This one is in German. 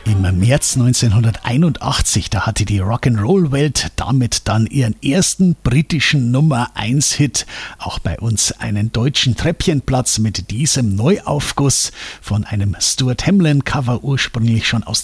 Im März 1981, da hatte die Rock'n'Roll-Welt damit dann ihren ersten britischen Nummer-1-Hit. Auch bei uns einen deutschen Treppchenplatz mit diesem Neuaufguss von einem Stuart Hemland-Cover, ursprünglich schon aus